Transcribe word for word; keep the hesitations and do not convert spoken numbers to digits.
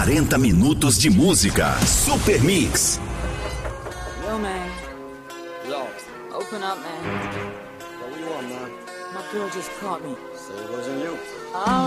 quarenta minutos de música. Super Mix. Yo, man. Yo. Open up, man. What do you want, man? My girl just caught me. Say it wasn't you. Oh.